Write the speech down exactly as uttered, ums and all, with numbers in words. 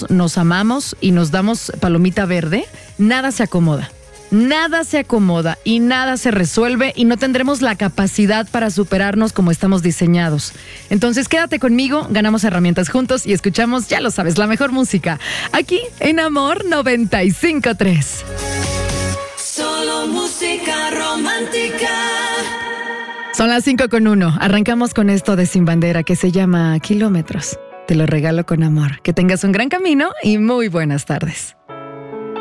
queremos, nos amamos y nos damos palomita verde, nada se acomoda. Nada se acomoda y nada se resuelve y no tendremos la capacidad para superarnos como estamos diseñados. Entonces quédate conmigo, ganamos herramientas juntos y escuchamos, ya lo sabes, la mejor música. Aquí en Amor noventa y cinco punto tres. Solo música romántica. Son las cinco con uno. Arrancamos con esto de Sin Bandera que se llama Kilómetros. Te lo regalo con amor. Que tengas un gran camino y muy buenas tardes.